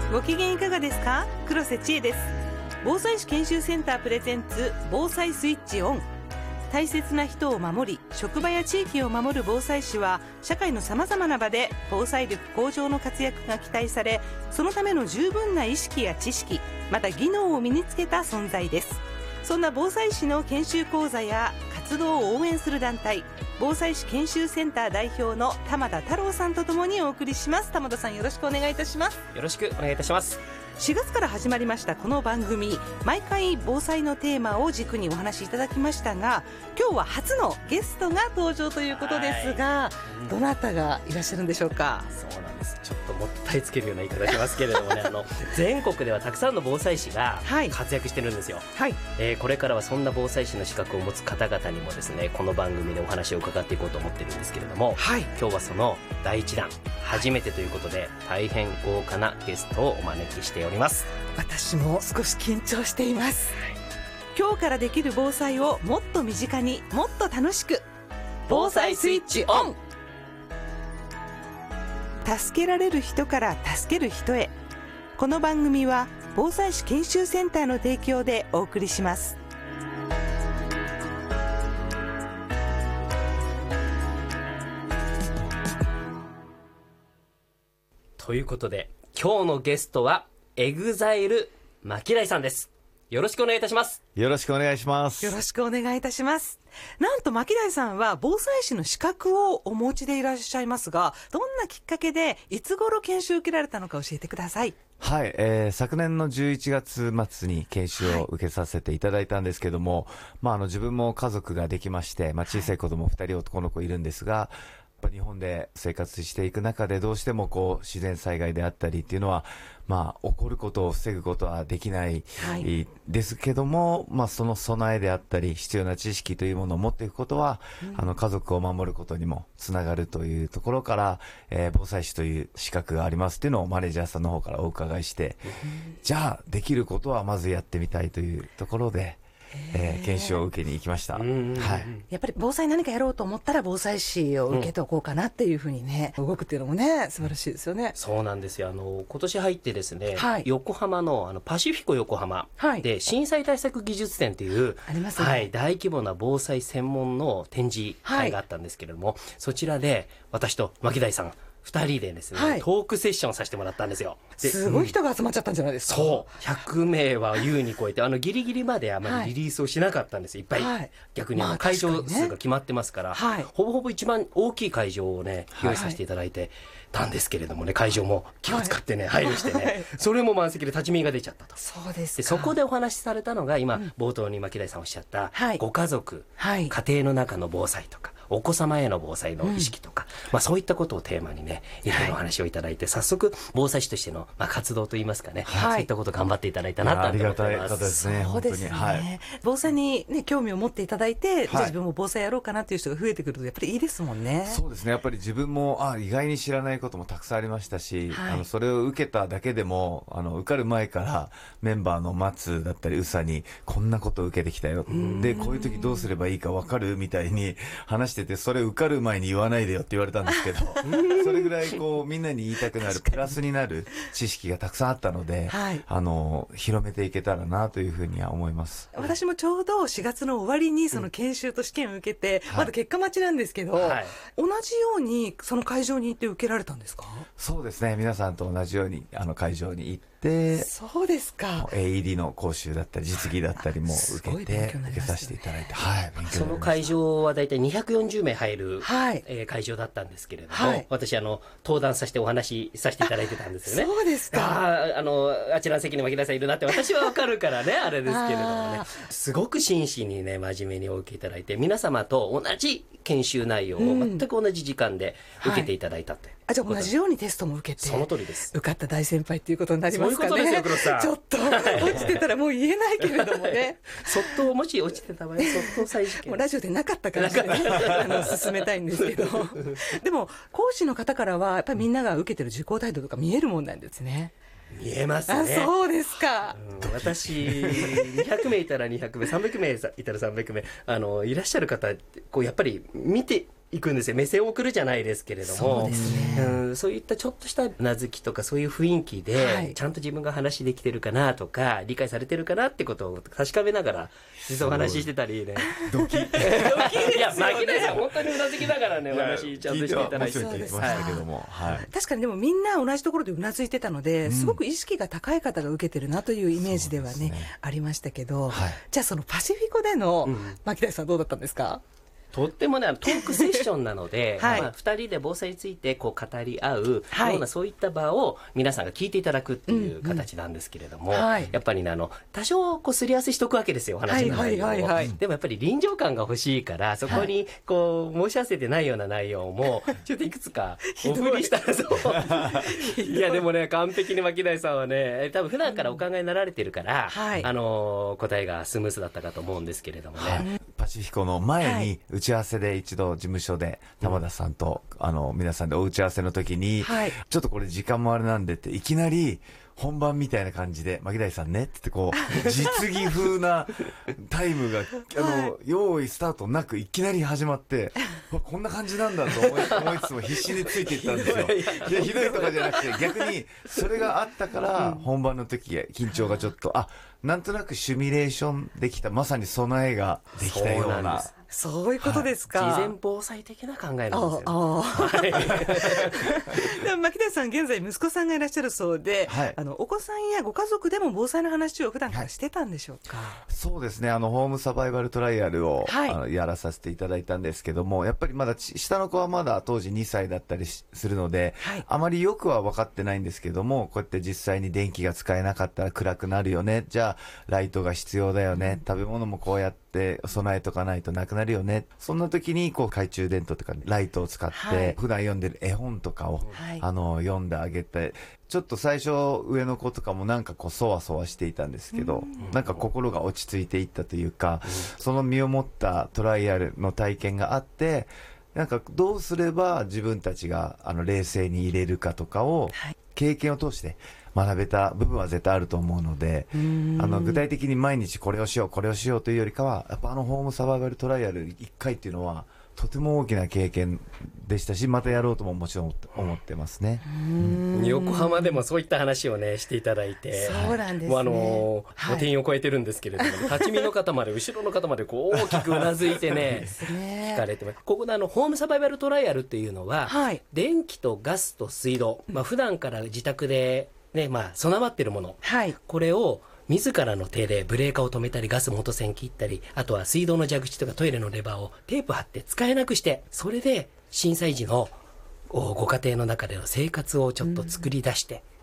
ご機嫌いかがですか？黒瀬千恵です。防災士研修センタープレゼンツ防災スイッチオン。大切な人を守り、職場や地域を守る防災士は社会のさまざまな場で防災力向上の活躍が期待され、そのための十分な意識や知識、また技能を身につけた存在です。そんな防災士の研修講座や活動を応援する団体、防災士研修センター代表の玉田太郎さんとともにお送りします。玉田さん、よろしくお願いいたします。 よろしくお願いいたします。 4月から始まりましたこの番組、毎回防災のテーマを軸にお話しいただきましたが、今日は初のゲストが登場ということですが、どなたがいらっしゃるんでしょうか？ そうなんです。ちょっともったいつけるような言い方しますけれどもね全国ではたくさんの防災士が活躍してるんですよ、 はい。 これからはそんな防災士の資格を持つ方々にもですね、この番組でお話を伺っていこうと思ってるんですけれども、 はい、 今日はその第一弾、初めてということで大変豪華なゲストをお招きしております。 私も少し緊張しています、今日からできる防災をもっと身近に、もっと楽しく、防災スイッチオン。助けられる人から助ける人へ。この番組は防災士研修センターの提供でお送りします。 ということで今日のゲストはEXILE MAKIDAIさんです。よろしくお願いいたします。 よろしくお願いします。 よろしくお願いいたします。なんとMAKIDAIさんは防災士の資格をお持ちでいらっしゃいますが、どんなきっかけでいつ頃研修を受けられたのか教えてください。 はい、昨年の11月末に研修を受けさせていただいたんですけども、自分も家族ができまして、小さい子供2人男の子いるんですが、やっぱ日本で生活していく中でどうしても自然災害であったりっていうのは起こることを防ぐことはできない、ですけども、その備えであったり必要な知識というものを持っていくことは、家族を守ることにもつながるというところから、防災士という資格がありますっていうのをマネージャーさんの方からお伺いして、じゃあできることはまずやってみたいというところで研修を受けに行きました。 やっぱり防災何かやろうと思ったら防災士を受けておこうかなっていうふうにね、動くっていうのもね、素晴らしいですよね。 そうなんですよ。今年入ってですね、横浜のパシフィコ横浜で震災対策技術展という、 ありますね、 大規模な防災専門の展示会があったんですけれども、そちらで私とMAKIDAIさん2人でですね、トークセッションさせてもらったんですよ。 すごい人が集まっちゃったんじゃないですか。 そう100名は優に超えて、ギリギリまであまりリリースをしなかったんです、いっぱい、逆に会場数が決まってますから、ほぼほぼ一番大きい会場をね用意させていただいてたんですけれどもね、会場も気を使ってね、配慮してね、それも満席で立ち見が出ちゃったと。 そうですか。 でそこでお話しされたのが今、冒頭にMAKIDAIさんおっしゃった、ご家族、家庭の中の防災とかお子様への防災の意識とか、そういったことをテーマにね、いろいろお話をいただいて、早速防災士としての、活動といいますかね、そういったことを頑張っていただいたなと思ってます。 ありがたい方ですね。 そうですね、防災に、興味を持っていただいて、じゃあ自分も防災やろうかなっていう人が増えてくるとやっぱりいいですもんね。 そうですね。やっぱり自分も意外に知らないこともたくさんありましたし、それを受けただけでも受かる前からメンバーの松だったり宇佐にこんなことを受けてきたよ、でこういう時どうすればいいか分かるみたいに話してて、それ受かる前に言わないでよって言われたんですけどそれぐらいみんなに言いたくなるプラスになる知識がたくさんあったので、広めていけたらなというふうには思います。 私もちょうど4月の終わりにその研修と試験を受けて、まだ結果待ちなんですけど、同じようにその会場に行って受けられたんですか？ そうですね、皆さんと同じように会場に行って、 そうですか。 AED の講習だったり実技だったりも受けさせていただいて、 その会場はだいたい240名入る、会場だったんですけれども、私登壇させてお話しさせていただいてたんですよね。 そうですか。 あちらの席にMAKIDAIさんいるなって私はわかるからねあれですけれどもね、すごく真摯にね真面目にお受けいただいて、皆様と同じ研修内容を全く同じ時間で受けていただいたって、 じゃあ同じようにテストも受けて、 その通りです。 受かった大先輩っていうことになりますかね。 そういうことですよ、黒さん。 ちょっと落ちてたらもう言えないけれどもねそっともし落ちてた場合、そっと再試験もうラジオでなかったからね進めたいんですけどでも講師の方からはやっぱりみんなが受けてる受講態度とか見えるもんなんですね。 見えますね。 そうですか。 私200名いたら200名300名いたら300名いらっしゃる方やっぱり見ていくんですよ。目線を送るじゃないですけれども、 そうですね、 そういったちょっとしたうなずきとかそういう雰囲気で、はい、ちゃんと自分が話できてるかなとか理解されてるかなってことを確かめながら実はお話ししてたりね。 ドキいや牧大さん本当にうなずきながらねお話ちゃんとしていただいて、 そうですね、はい、 確かにでもみんな同じところでうなずいてたので、すごく意識が高い方が受けてるなというイメージではね、ありましたけど、はい、じゃあそのパシフィコでの牧大さんどうだったんですか？ とってもねトークセッションなので、 はい、 2人で防災についてこう語り合うようなそういった場を皆さんが聞いていただくっていう形なんですけれども、やっぱりね多少こうすり合わせしておくわけですよ、お話の内容を、でもやっぱり臨場感が欲しいからそこにこう申し合わせてないような内容もちょっといくつかお振りしたらそういやでもね完璧に牧大さんはね多分普段からお考えになられてるから、答えがスムースだったかと思うんですけれどもね、 パシフィコの前に打ち合わせで一度事務所で玉田さんと、皆さんでお打ち合わせの時に、ちょっとこれ時間もあれなんでっていきなり本番みたいな感じで牧大さんねってこう実技風なタイムが用意スタートなくいきなり始まってこんな感じなんだと思いつつも必死についていったんですよ。でひどいとかじゃなくて逆にそれがあったから本番の時緊張がちょっとなんとなくシミュレーションできた、まさに備えができたような。 そういうことですか。 事前防災的な考えなんですよ。 でも牧大さん現在息子さんがいらっしゃるそうで、お子さんやご家族でも防災の話を普段からしてたんでしょうか？ そうですね、ホームサバイバルトライアルを、やらさせていただいたんですけども、やっぱりまだ下の子はまだ当時2歳だったりするので、あまりよくは分かってないんですけども、こうやって実際に電気が使えなかったら暗くなるよね、じゃあライトが必要だよね、食べ物もこうやって備えとかないとなくなるよね、そんな時にこう懐中電灯とかライトを使って、普段読んでる絵本とかを、読んであげて、ちょっと最初上の子とかもなんかこうそわそわしていたんですけど、なんか心が落ち着いていったというか、その身をもったトライアルの体験があって、なんかどうすれば自分たちが冷静に入れるかとかを経験を通して学べた部分は絶対あると思うので、具体的に毎日これをしようこれをしようというよりかは、やっぱホームサバイバルトライアル1回っていうのはとても大きな経験でしたし、またやろうとももちろん思ってますね。 横浜でもそういった話をねしていただいて、 そうなんですね、 もう定員を超えてるんですけれども、立ち見の方まで後ろの方までこう大きくうなずいてね聞かれてます。ここでホームサバイバルトライアルっていうのは、電気とガスと水道、普段から自宅でね、備わってるもの、これを自らの手でブレーカーを止めたりガス元栓切ったり、あとは水道の蛇口とかトイレのレバーをテープ貼って使えなくして、それで震災時のご家庭の中での生活をちょっと作り出して、